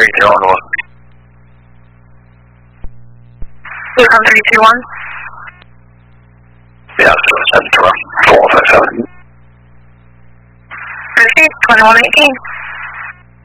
321. 321. Yeah, so it's 7 to 457. Proceed, 2118.